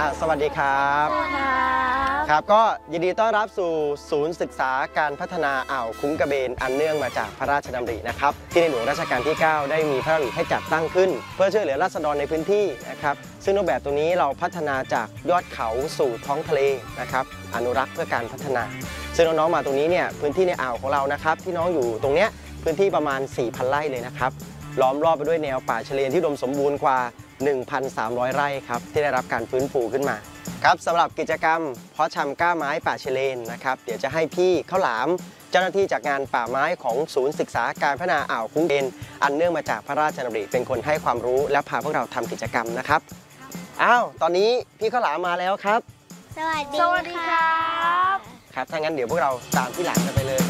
สวัสดีครับครับก็ยินดีต้อนรับสู่ศูนย์ศึกษาการพัฒนาอ่าวคุ้งกระเบนอันเนื่องมาจากพระราชดำรินะครับที่ในหลวงรัชกาลที่ 9 ได้มีพระดำริให้จัดตั้งขึ้นเพื่อช่วยเหลือราษฎรในพื้นที่นะครับซึ่งรูปแบบตรงนี้เราพัฒนาจากยอดเขาสู่ท้องทะเลนะครับอนุรักษ์เพื่อการพัฒนาซึ่งน้องๆมาตรงนี้เนี่ยพื้นที่ในอ่าวของเรานะครับที่น้องอยู่ตรงเนี้ยพื้นที่ประมาณ 4,000 ไร่เลยนะครับล้อมรอบไปด้วยแนวป่าชะเลที่อุดมสมบูรณ์กว่า 1,300 ไร่ครับที่ได้รับการฟื้นฟูขึ้นมาครับสำหรับกิจกรรมเพาะชำกล้าไม้ป่าชะเลนนะครับเดี๋ยวจะให้พี่ข้าวหลามเจ้าหน้าที่จากงานป่าไม้ของศูนย์ศึกษาการพัฒนาอ่าวคุ้งกระเบนอันเนื่องมาจากพระราชดำริเป็นคนให้ความรู้และพาพวกเราทำกิจกรรมนะครับอ้าวตอนนี้พี่ข้าวหลามมาแล้วครับสวัสดีครับครับถ้างั้นเดี๋ยวพวกเราตามพี่หลามกันไปเลย